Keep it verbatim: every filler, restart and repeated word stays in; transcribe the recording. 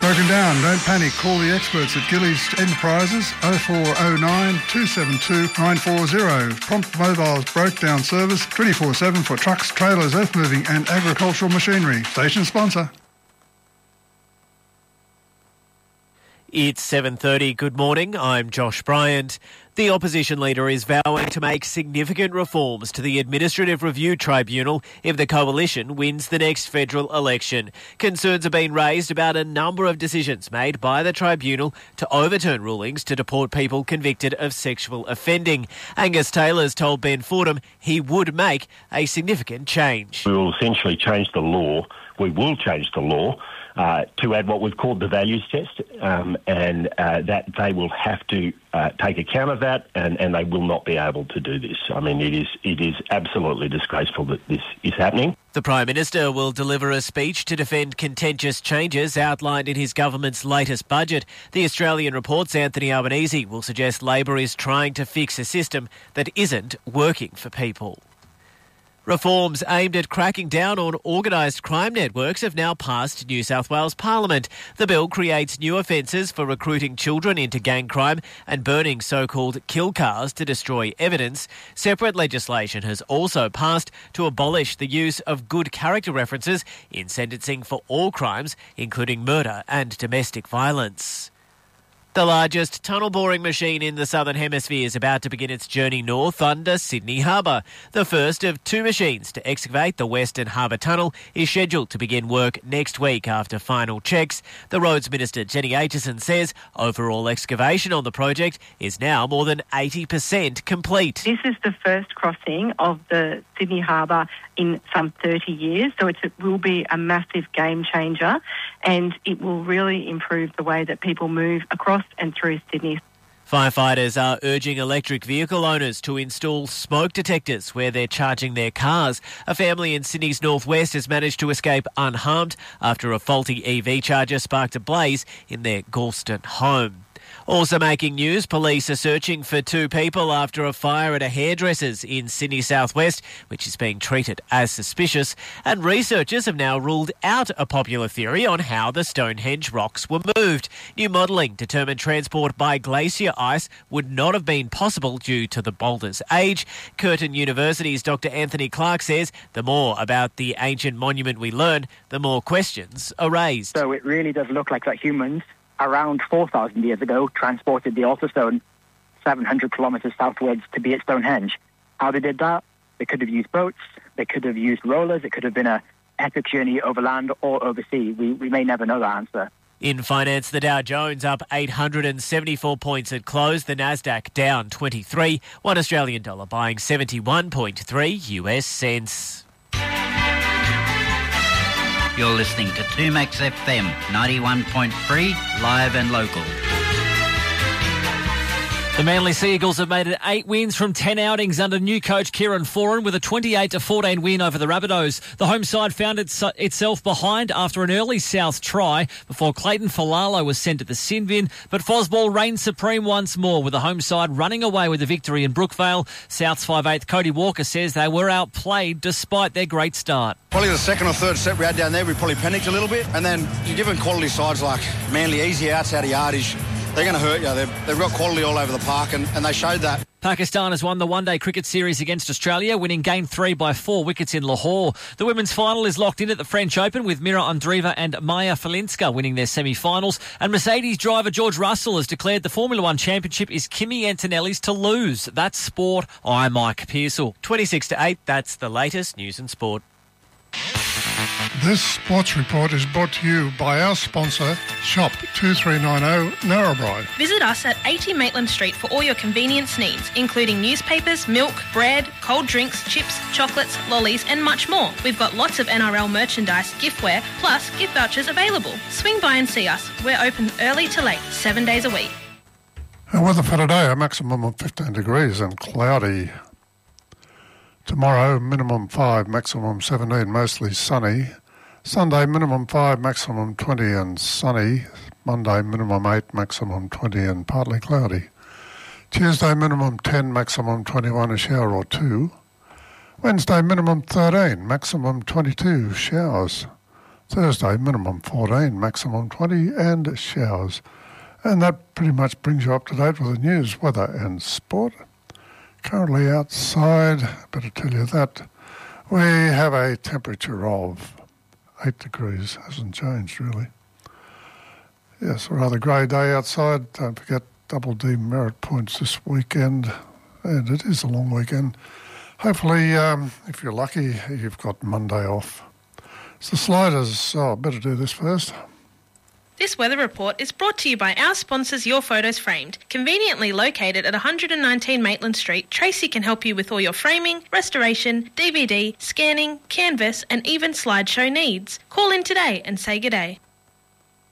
Broken down, don't panic. Call the experts at Gillies Enterprises oh four oh nine, two seven two, nine four zero. Prompt Mobile's broke down service twenty-four seven for trucks, trailers, earth moving and agricultural machinery. Station sponsor. It's seven thirty. Good morning. I'm Josh Bryant. The opposition leader is vowing to make significant reforms to the Administrative Review Tribunal if the coalition wins the next federal election. Concerns have been raised about a number of decisions made by the tribunal to overturn rulings to deport people convicted of sexual offending. Angus Taylor's told Ben Fordham he would make a significant change. We will essentially change the law. We will change the law uh, to add what we've called the values test, um, and uh, that they will have to uh, take account of that, and, and they will not be able to do this. I mean, it is it is absolutely disgraceful that this is happening. The Prime Minister will deliver a speech to defend contentious changes outlined in his government's latest budget. The Australian Report's Anthony Albanese will suggest Labor is trying to fix a system that isn't working for people. Reforms aimed at cracking down on organised crime networks have now passed New South Wales Parliament. The bill creates new offences for recruiting children into gang crime and burning so-called kill cars to destroy evidence. Separate legislation has also passed to abolish the use of good character references in sentencing for all crimes, including murder and domestic violence. The largest tunnel boring machine in the Southern Hemisphere is about to begin its journey north under Sydney Harbour. The first of two machines to excavate the Western Harbour Tunnel is scheduled to begin work next week after final checks. The Roads Minister Jenny Aitchison says overall excavation on the project is now more than eighty percent complete. This is the first crossing of the Sydney Harbour in some thirty years, so it's, it will be a massive game changer, and it will really improve the way that people move across and through Sydney. Firefighters are urging electric vehicle owners to install smoke detectors where they're charging their cars. A family in Sydney's northwest has managed to escape unharmed after a faulty E V charger sparked a blaze in their Galston home. Also making news, police are searching for two people after a fire at a hairdresser's in Sydney southwest, which is being treated as suspicious. And researchers have now ruled out a popular theory on how the Stonehenge rocks were moved. New modelling determined transport by glacier ice would not have been possible due to the boulder's age. Curtin University's Doctor Anthony Clark says the more about the ancient monument we learn, the more questions are raised. So it really does look like that humans around four thousand years ago transported the altar stone seven hundred kilometres southwards to be at Stonehenge. How they did that? They could have used boats, they could have used rollers, it could have been an epic journey over land or over sea. We, we may never know that answer. In finance, the Dow Jones up eight hundred seventy-four points at close, the Nasdaq down twenty-three, one Australian dollar buying seventy-one point three U S cents. You're listening to two Max F M, ninety-one point three, live and local. The Manly Sea Eagles have made it eight wins from ten outings under new coach Kieran Foran with a twenty-eight to fourteen win over the Rabbitohs. The home side found its, itself behind after an early South try before Clayton Falalo was sent to the sin bin, but Fosball reigned supreme once more with the home side running away with the victory in Brookvale. South's five eighth Cody Walker says they were outplayed despite their great start. Probably the second or third set we had down there, we probably panicked a little bit, and then you're given quality sides like Manly, easy outs out of yardage. They're going to hurt you. They've, they've got quality all over the park, and, and they showed that. Pakistan has won the one-day cricket series against Australia, winning game three by four wickets in Lahore. The women's final is locked in at the French Open with Mira Andreeva and Maya Falinska winning their semi-finals. And Mercedes driver George Russell has declared the Formula One Championship is Kimi Antonelli's to lose. That's sport. I'm Mike Pearsall. twenty-six to eight, that's the latest news and sport. This sports report is brought to you by our sponsor, Shop two three nine zero Narrabri. Visit us at eighty Maitland Street for all your convenience needs, including newspapers, milk, bread, cold drinks, chips, chocolates, lollies and much more. We've got lots of N R L merchandise, giftware, plus gift vouchers available. Swing by and see us. We're open early to late, seven days a week. The weather for today, a maximum of fifteen degrees and cloudy. Tomorrow, minimum five, maximum seventeen, mostly sunny. Sunday, minimum five, maximum twenty and sunny. Monday, minimum eight, maximum twenty and partly cloudy. Tuesday, minimum ten, maximum twenty-one, a shower or two. Wednesday, minimum thirteen, maximum twenty-two, showers. Thursday, minimum fourteen, maximum twenty, and showers. And that pretty much brings you up to date with the news, weather and sport. Currently outside, better tell you that, we have a temperature of eight degrees. Hasn't changed really. Yes, a rather grey day outside. Don't forget double D merit points this weekend, and it is a long weekend. Hopefully, um, if you're lucky, you've got Monday off. It's the sliders. Oh, I better do this first. This weather report is brought to you by our sponsors Your Photos Framed. Conveniently located at one nineteen Maitland Street, Tracy can help you with all your framing, restoration, D V D, scanning, canvas and even slideshow needs. Call in today and say good day.